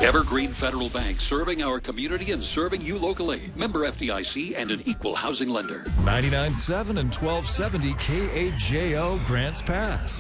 Evergreen Federal Bank, serving our community and serving you locally. Member FDIC and an equal housing lender. 99.7 and 1270 KAJO Grants Pass.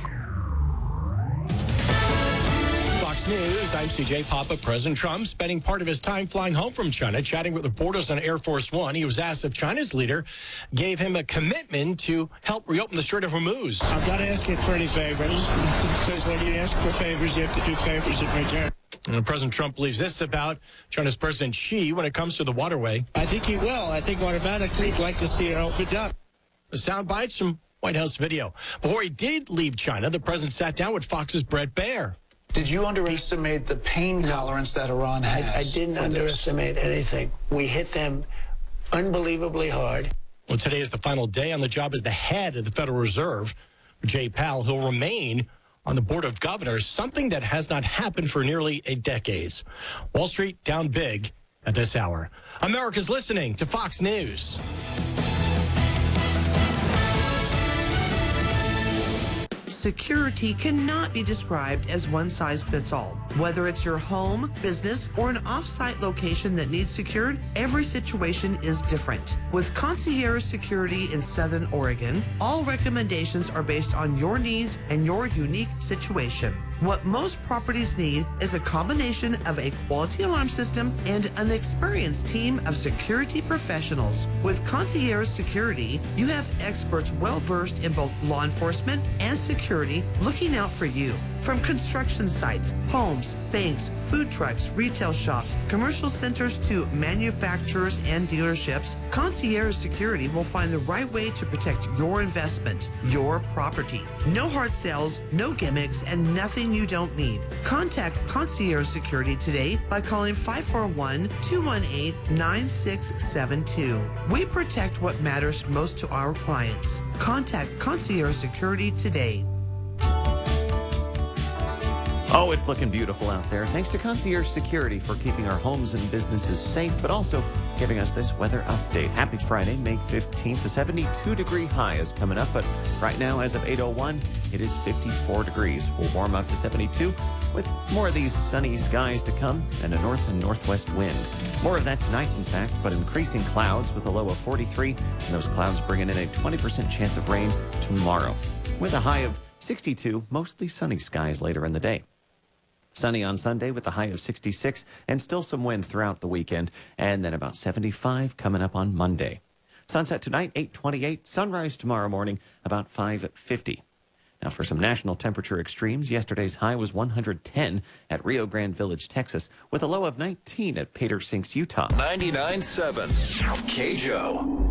Fox News, I'm CJ Papa. President Trump spending part of his time flying home from China, chatting with reporters on Air Force One. He was asked if China's leader gave him a commitment to help reopen the Strait of Hormuz. I'm not asking for any favors, because when you ask for favors, you have to do favors in return. And President Trump believes this about China's President Xi when it comes to the waterway. I think he will. I think automatically he'd like to see it opened up. The sound bites from White House video. Before he did leave China, the president sat down with Fox's Brett Baer. Did you underestimate the pain tolerance that Iran has? I didn't underestimate anything. We hit them unbelievably hard. Well, today is the final day on the job as the head of the Federal Reserve. Jay Powell, who'll remain on the Board of Governors, something that has not happened for nearly a decade. Wall Street down big at this hour. America's listening to Fox News. Security cannot be described as one size fits all. Whether it's your home, business, or an off-site location that needs secured, every situation is different. With Concierge Security in Southern Oregon, all recommendations are based on your needs and your unique situation. What most properties need is a combination of a quality alarm system and an experienced team of security professionals. With Concierge Security, you have experts well-versed in both law enforcement and security looking out for you. From construction sites, homes, banks, food trucks, retail shops, commercial centers to manufacturers and dealerships, Concierge Security will find the right way to protect your investment, your property. No hard sales, no gimmicks, and nothing you don't need. Contact Concierge Security today by calling 541-218-9672. We protect what matters most to our clients. Contact Concierge Security today. Oh, it's looking beautiful out there. Thanks to Concierge Security for keeping our homes and businesses safe, but also giving us this weather update. Happy Friday, May 15th. The 72-degree high is coming up, but right now, as of 8:01, it is 54 degrees. We'll warm up to 72 with more of these sunny skies to come and a north and northwest wind. More of that tonight, in fact, but increasing clouds with a low of 43, and those clouds bringing in a 20% chance of rain tomorrow, with a high of 62, mostly sunny skies later in the day. Sunny on Sunday with a high of 66 and still some wind throughout the weekend, and then about 75 coming up on Monday. Sunset tonight, 8:28. Sunrise tomorrow morning, about 5:50. Now for some national temperature extremes, yesterday's high was 110 at Rio Grande Village, Texas, with a low of 19 at Pater Sinks, Utah. 99.7 KJO.